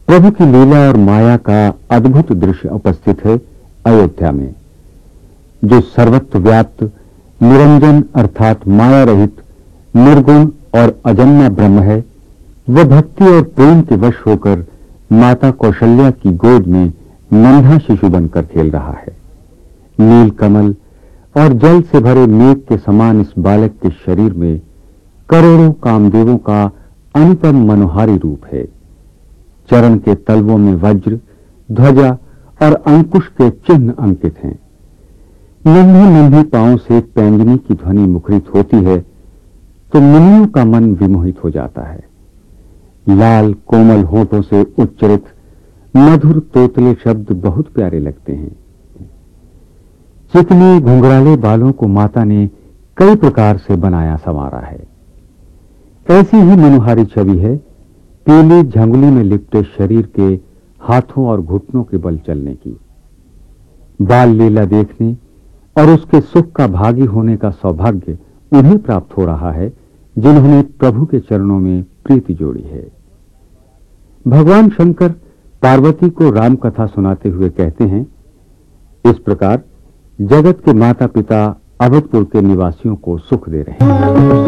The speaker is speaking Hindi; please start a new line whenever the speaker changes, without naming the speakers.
प्रभु की लीला और माया का अद्भुत दृश्य उपस्थित है अयोध्या में। जो सर्वत्र व्याप्त निरंजन अर्थात माया रहित निर्गुण और अजन्मा ब्रह्म है, वह भक्ति और प्रेम के वश होकर माता कौशल्या की गोद में नन्हा शिशु बनकर खेल रहा है। नील कमल और जल से भरे मेघ के समान इस बालक के शरीर में करोड़ों कामदेवों का अनुपम मनोहारी रूप है। चरण के तलवों में वज्र, ध्वजा और अंकुश के चिन्ह अंकित हैं। नन्हे नन्हे पांव से पैंजनी की ध्वनि मुखरित होती है तो मुनियों का मन विमोहित हो जाता है। लाल कोमल होठों से उच्चरित मधुर तोतले शब्द बहुत प्यारे लगते हैं। चिकने घुंघराले बालों को माता ने कई प्रकार से बनाया संवारा है। ऐसी ही मनोहारी छवि है पीली झंगुली में लिपटे शरीर के हाथों और घुटनों के बल चलने की। बाल लीला देखने और उसके सुख का भागी होने का सौभाग्य उन्हें प्राप्त हो रहा है जिन्होंने प्रभु के चरणों में प्रीति जोड़ी है। भगवान शंकर पार्वती को राम कथा सुनाते हुए कहते हैं, इस प्रकार जगत के माता पिता अवधपुर के निवासियों को सुख दे रहे हैं।